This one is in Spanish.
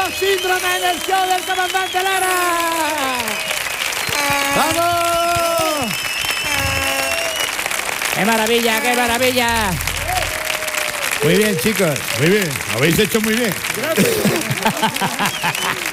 Síndrome en el show del comandante Lara. ¡Vamos! ¡Qué maravilla, qué maravilla! Muy bien, chicos, muy bien. Lo habéis hecho muy bien. Gracias.